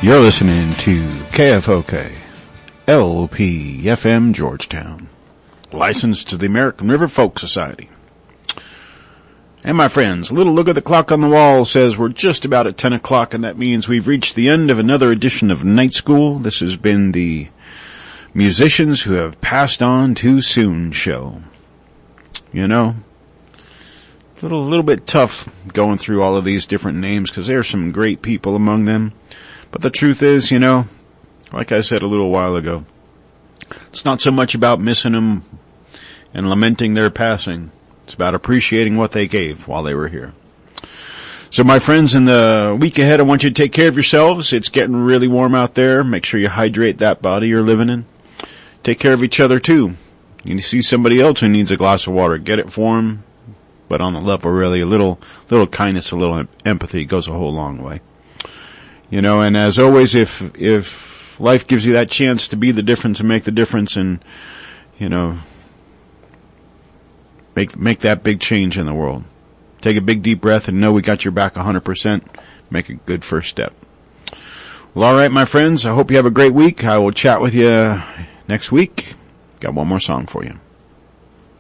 You're listening to KFOK, LP FM Georgetown, licensed to the American River Folk Society. And my friends, a little look at the clock on the wall says we're just about at 10 o'clock, and that means we've reached the end of another edition of Night School. This has been the Musicians Who Have Passed On Too Soon show. You know, a little bit tough going through all of these different names because there are some great people among them. But the truth is, you know, like I said a little while ago, it's not so much about missing them and lamenting their passing. It's about appreciating what they gave while they were here. So my friends, in the week ahead, I want you to take care of yourselves. It's getting really warm out there. Make sure you hydrate that body you're living in. Take care of each other too. You see somebody else who needs a glass of water, get it for them. But on the level, really, a little kindness, a little empathy goes a whole long way. You know, and as always, if life gives you that chance to be the difference and make the difference and, you know, make that big change in the world. Take a big deep breath and know we got your back 100%. Make a good first step. Well, all right, my friends, I hope you have a great week. I will chat with you next week. Got one more song for you.